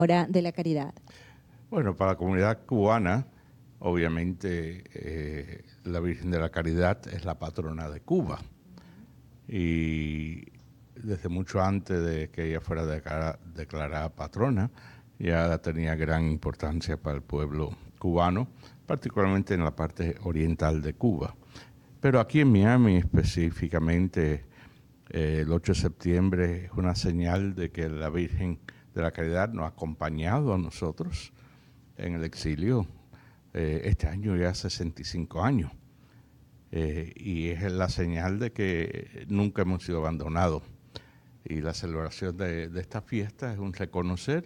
Hora de la Caridad? Bueno, para la comunidad cubana, obviamente la Virgen de la Caridad es la patrona de Cuba. Y desde mucho antes de que ella fuera declarada patrona, ya tenía gran importancia para el pueblo cubano, particularmente en la parte oriental de Cuba. Pero aquí en Miami específicamente, el 8 de septiembre es una señal de que la Virgen de la Caridad nos ha acompañado a nosotros en el exilio. Este año ya 65 años. Y es la señal de que nunca hemos sido abandonados. Y la celebración de esta fiesta es un reconocer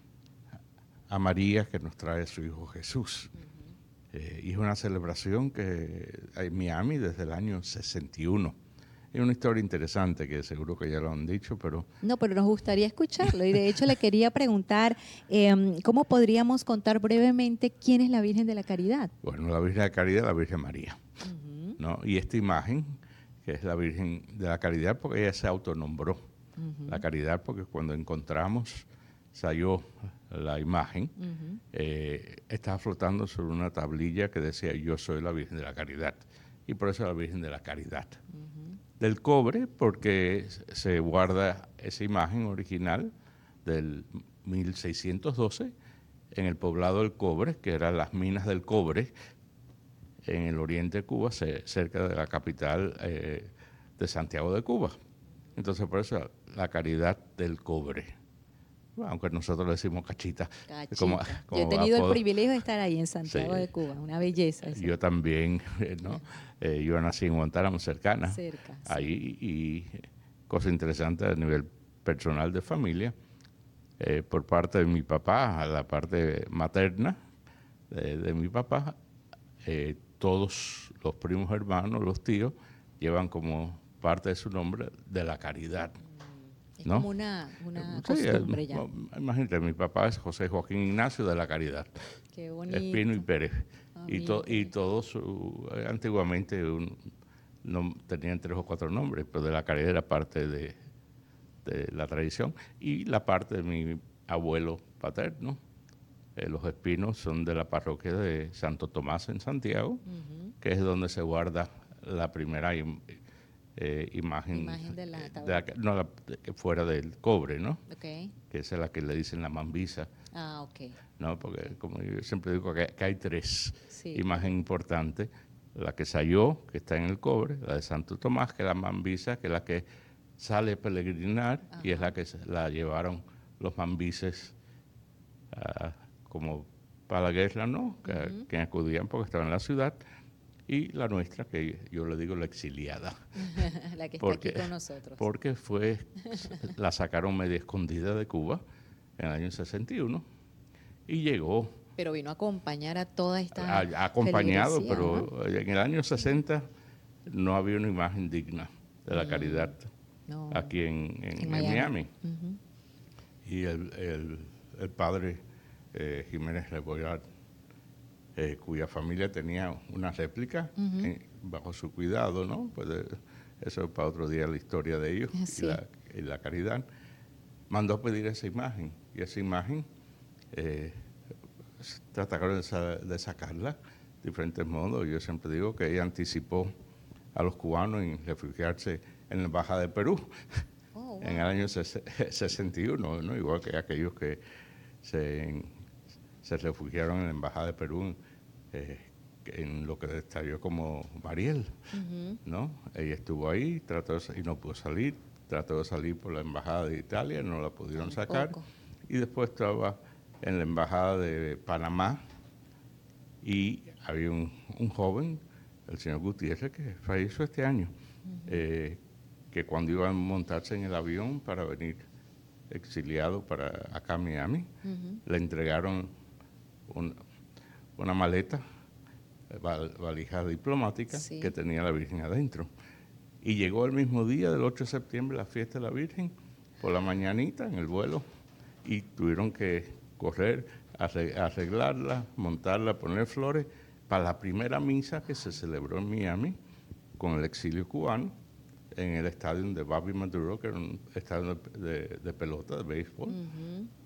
a María que nos trae a su Hijo Jesús. Y es una celebración que hay en Miami desde el año 61. Es una historia interesante que seguro que ya lo han dicho, pero... No, pero nos gustaría escucharlo. Y de hecho le quería preguntar, ¿cómo podríamos contar brevemente quién es la Virgen de la Caridad? Bueno, la Virgen de la Caridad es la Virgen María, ¿no? Y esta imagen, que es la Virgen de la Caridad, porque ella se autonombró la Caridad, porque cuando encontramos, se halló la imagen, estaba flotando sobre una tablilla que decía, yo soy la Virgen de la Caridad. Y por eso la Virgen de la Caridad. Del cobre, porque se guarda esa imagen original del 1612 en el poblado del cobre, que eran las minas del cobre en el oriente de Cuba, cerca de la capital de Santiago de Cuba. Entonces, por eso la Caridad del cobre. Bueno, aunque nosotros le decimos cachita. Cachita. Yo he tenido el privilegio de estar ahí en Santiago Sí, de Cuba, una belleza. Eso. Yo también, ¿no? Yo nací en Guantánamo, cercana. Cerca. Ahí, y cosa interesante a nivel personal de familia, por parte de mi papá, a la parte materna de mi papá, todos los primos hermanos, los tíos, llevan como parte de su nombre de la caridad. Es ¿no? como una costumbre ya. Imagínate, mi papá es José Joaquín Ignacio de la Caridad. Qué bonito. Espino y Pérez. Ah, Y todos, antiguamente no tenían 3 o 4 nombres, pero de la Caridad era parte de la tradición. Y la parte de mi abuelo paterno, los Espinos, son de la parroquia de Santo Tomás en Santiago, que es donde se guarda la primera imagen de la fuera del cobre, ¿no? Okay. Que esa es la que le dicen la mambisa. Ah, ok. ¿No? Porque como yo siempre digo que hay 3 Sí, imágenes importantes. La que se halló, que está en el cobre, la de Santo Tomás, que es la mambisa, que es la que sale a peregrinar. Ajá. Y es la que la llevaron los mambises como para la guerra, ¿no? Que acudían porque estaban en la ciudad. Y la nuestra, que yo le digo la exiliada. La que está aquí con nosotros. Porque la sacaron media escondida de Cuba en el año 61 y llegó. Pero vino a acompañar a toda esta acompañado, feligresía, pero en el año 60 no había una imagen digna de la caridad aquí en Miami. Y el padre Jiménez Rebollar, cuya familia tenía una réplica bajo su cuidado, ¿no? Pues eso es para otro día la historia de ellos y la caridad. Mandó a pedir esa imagen y esa imagen trataron de sacarla de diferentes modos. Yo siempre digo que ella anticipó a los cubanos en refugiarse en la embajada de Perú en el año 61, ¿no? Igual que aquellos que se refugiaron en la embajada de Perú en lo que estalló como Mariel, ¿no? Ella estuvo ahí, y no pudo salir, trató de salir por la embajada de Italia, no la pudieron sacar, y después estaba en la embajada de Panamá, y había un joven, el señor Gutiérrez, que falleció este año, que cuando iba a montarse en el avión para venir exiliado para acá a Miami, le entregaron una maleta, valija diplomática, que tenía la Virgen adentro. Y llegó el mismo día del 8 de septiembre, la fiesta de la Virgen, por la mañanita en el vuelo, y tuvieron que correr, arreglarla, montarla, poner flores, para la primera misa que se celebró en Miami con el exilio cubano, en el estadio de Bobby Maduro, que era un estadio de pelota, de béisbol.